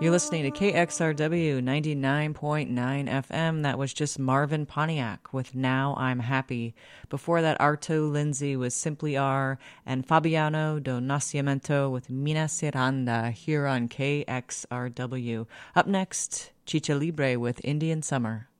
You're listening to KXRW 99.9 FM. That was just Marvin Pontiac with Now I'm Happy. Before that, Arto Lindsay with Simply R, and Fabiano do Nascimento with Mina Seranda here on KXRW. Up next, Chicha Libre with Indian Summer.